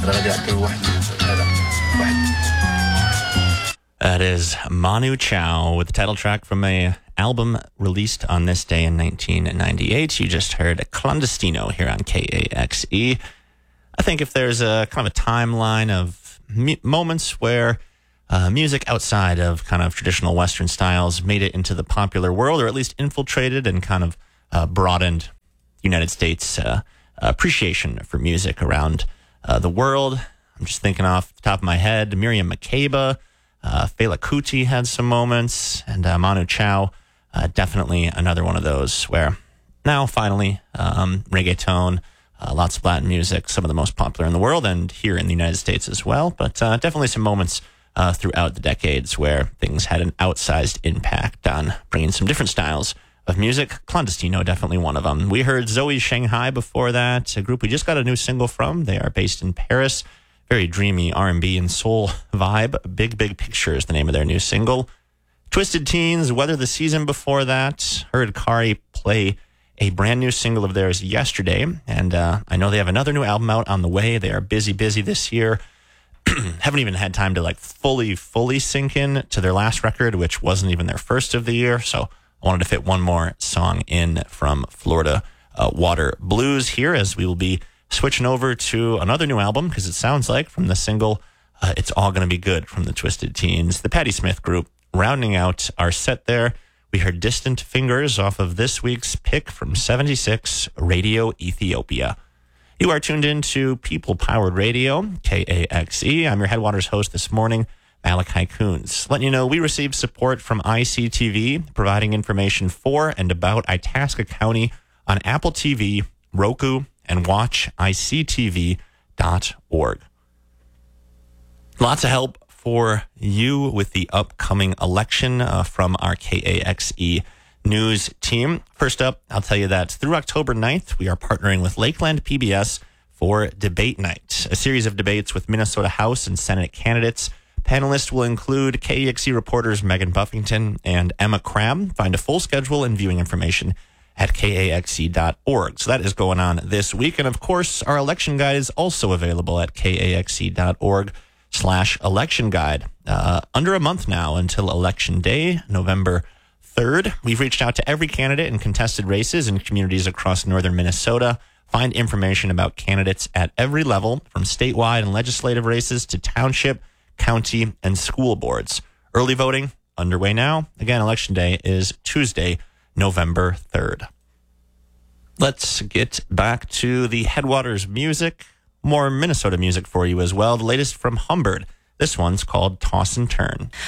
That is Manu Chao with the title track from a album released on this day in 1998. You just heard Clandestino here on KAXE. I think if there's a kind of a timeline of moments where music outside of kind of traditional Western styles made it into the popular world, or at least infiltrated and kind of broadened United States appreciation for music around the world. I'm just thinking off the top of my head, Miriam Makeba, Fela Kuti had some moments, and Manu Chao, definitely another one of those where now finally reggaeton, lots of Latin music, some of the most popular in the world and here in the United States as well. But definitely some moments throughout the decades where things had an outsized impact on bringing some different styles of music. Clandestino, definitely one of them. We heard Zoe Shanghai before that, a group we just got a new single from. They are based in Paris. Very dreamy R&B and soul vibe. Big Picture is the name of their new single. Twisted Teens, Weather the Season before that. Heard Kari play a brand new single of theirs yesterday. And I know they have another new album out on the way. They are busy this year. Haven't even had time to like fully sink in to their last record, which wasn't even their first of the year. So I wanted to fit one more song in from Florida Water Blues here, as we will be switching over to another new album, because it sounds like from the single, It's All Gonna Be Good from the Twisted Teens, the Patti Smith group. Rounding out our set there, we heard Distant Fingers off of this week's pick from 76, Radio Ethiopia. You are tuned in to People Powered Radio, KAXE. I'm your Headwaters host this morning, Malachi Coons. Letting you know we received support from ICTV, providing information for and about Itasca County on Apple TV, Roku, and watchictv.org. Lots of help for you with the upcoming election from our KAXE news team. First up, I'll tell you that through October 9th, we are partnering with Lakeland PBS for Debate Night, a series of debates with Minnesota House and Senate candidates. Panelists will include KAXE reporters Megan Buffington and Emma Crabb. Find a full schedule and viewing information at KAXE.org. So that is going on this week. And of course, our election guide is also available at KAXE.org/election guide. Under a month now until Election Day, November 3rd. We've reached out to every candidate in contested races in communities across northern Minnesota. Find information about candidates at every level, from statewide and legislative races to township, county, and school boards. Early voting underway now. Again, Election Day is Tuesday, November 3rd. Let's get back to the Headwaters music. More Minnesota music for you as well. The latest from Humbird. This one's called Toss and Turn.